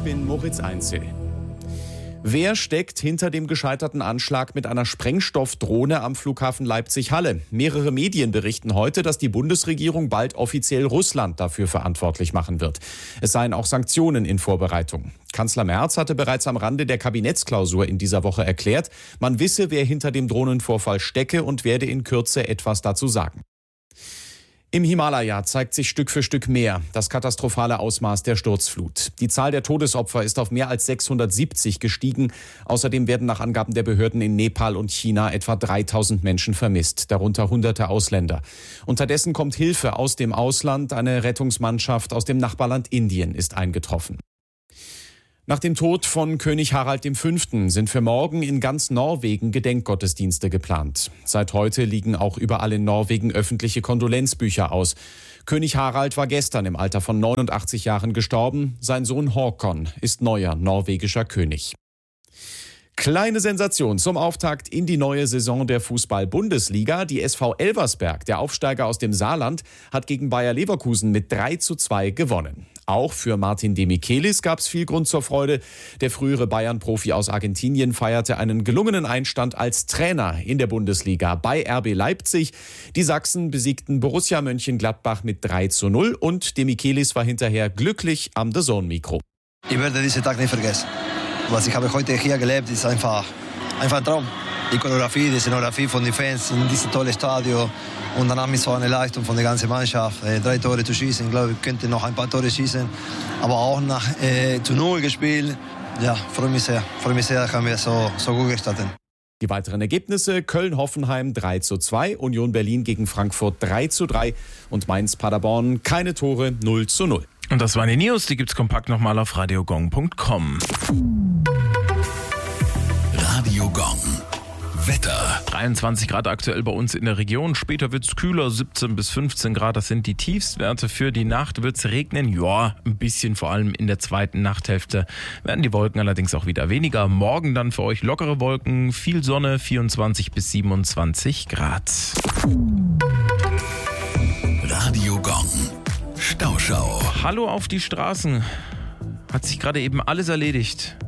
bin Moritz Einzel. Wer steckt hinter dem gescheiterten Anschlag mit einer Sprengstoffdrohne am Flughafen Leipzig-Halle? Mehrere Medien berichten heute, dass die Bundesregierung bald offiziell Russland dafür verantwortlich machen wird. Es seien auch Sanktionen in Vorbereitung. Kanzler Merz hatte bereits am Rande der Kabinettsklausur in dieser Woche erklärt, man wisse, wer hinter dem Drohnenvorfall stecke und werde in Kürze etwas dazu sagen. Im Himalaya zeigt sich Stück für Stück mehr das katastrophale Ausmaß der Sturzflut. Die Zahl der Todesopfer ist auf mehr als 670 gestiegen. Außerdem werden nach Angaben der Behörden in Nepal und China etwa 3000 Menschen vermisst, darunter hunderte Ausländer. Unterdessen kommt Hilfe aus dem Ausland. Eine Rettungsmannschaft aus dem Nachbarland Indien ist eingetroffen. Nach dem Tod von König Harald V. sind für morgen in ganz Norwegen Gedenkgottesdienste geplant. Seit heute liegen auch überall in Norwegen öffentliche Kondolenzbücher aus. König Harald war gestern im Alter von 89 Jahren gestorben. Sein Sohn Håkon ist neuer norwegischer König. Kleine Sensation zum Auftakt in die neue Saison der Fußball-Bundesliga. Die SV Elversberg, der Aufsteiger aus dem Saarland, hat gegen Bayer Leverkusen mit 3:2 gewonnen. Auch für Martin Demichelis gab es viel Grund zur Freude. Der frühere Bayern-Profi aus Argentinien feierte einen gelungenen Einstand als Trainer in der Bundesliga bei RB Leipzig. Die Sachsen besiegten Borussia Mönchengladbach mit 3:0 und Demichelis war hinterher glücklich am DAZN-Mikro. Ich werde diesen Tag nicht vergessen. Was ich habe heute hier gelebt, ist einfach ein Traum. Die Choreografie, die Szenografie von den Fans in diesem tollen Stadion und dann mit so eine Leistung von der ganzen Mannschaft. 3 Tore zu schießen, ich glaube, ich könnte noch ein paar Tore schießen, aber auch nach zu 0 gespielt. Ja, freue mich sehr, haben wir so gut gestartet. Die weiteren Ergebnisse: Köln-Hoffenheim 3:2, Union Berlin gegen Frankfurt 3:3 und Mainz-Paderborn keine Tore 0:0. Und das waren die News, die gibt's kompakt nochmal auf radiogong.com. Radio Gong. Wetter. 23 Grad aktuell bei uns in der Region. Später wird's kühler, 17 bis 15 Grad. Das sind die Tiefstwerte. Für die Nacht wird's regnen. Ja, ein bisschen, vor allem in der zweiten Nachthälfte werden die Wolken allerdings auch wieder weniger. Morgen dann für euch lockere Wolken, viel Sonne, 24 bis 27 Grad. Radio Gong. Stauschau. Hallo auf die Straßen. Hat sich gerade eben alles erledigt.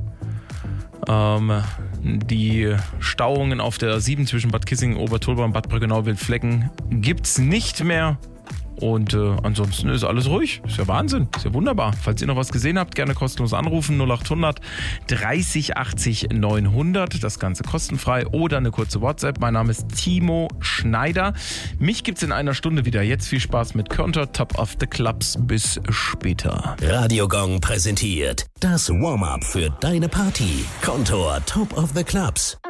Die Stauungen auf der 7 zwischen Bad Kissingen, Obertolba, Bad Brückenau-Wildflecken gibt's nicht mehr. Und ansonsten ist alles ruhig. Ist ja Wahnsinn. Ist ja wunderbar. Falls ihr noch was gesehen habt, gerne kostenlos anrufen. 0800 30 80 900. Das Ganze kostenfrei. Oder eine kurze WhatsApp. Mein Name ist Timo Schneider. Mich gibt's in einer Stunde wieder. Jetzt viel Spaß mit Konter, Top of the Clubs. Bis später. Radio Gong präsentiert das Warm-up für deine Party. Kontor, Top of the Clubs.